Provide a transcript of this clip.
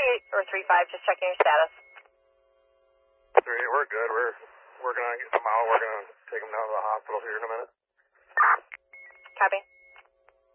38 or 35, just checking your status. 38, we're good. We're working on getting them out. We're going to take them down to the hospital here in a minute. Copy.